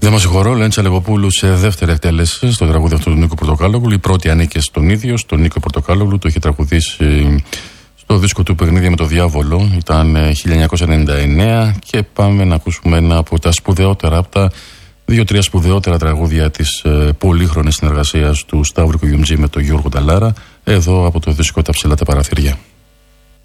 Δεν μας συγχωρώ, Λέντσα Λεγοπούλου σε δεύτερη εκτέλεση στο τραγούδι αυτό του Νίκο Πορτοκάλογλου. Η πρώτη ανήκε στον ίδιο, στον Νίκο Πορτοκάλογλου. Το είχε τραγουδήσει στο δίσκο του Παιχνίδια με το Διάβολο. Ήταν 1999 και πάμε να ακούσουμε ένα από τα σπουδαιότερα, από τα 2-3 σπουδαιότερα τραγούδια της πολύχρονης συνεργασίας του Σταύρου Κουγιουμτζή με τον Γιώργο Νταλάρα. Εδώ από το δίσκο Τα ψηλά τα παραθύρια.